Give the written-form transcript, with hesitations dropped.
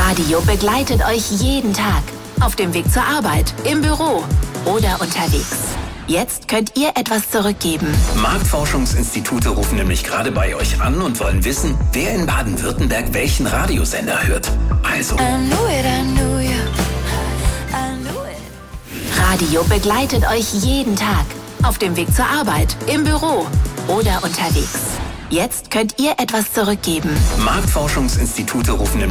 Radio begleitet euch jeden Tag. Auf dem Weg zur Arbeit, im Büro oder unterwegs. Jetzt könnt ihr etwas zurückgeben. Marktforschungsinstitute rufen nämlich gerade bei euch an und wollen wissen, wer in Baden-Württemberg welchen Radiosender hört. Also. Radio begleitet euch jeden Tag. Auf dem Weg zur Arbeit, im Büro oder unterwegs. Jetzt könnt ihr etwas zurückgeben. Marktforschungsinstitute rufen nämlich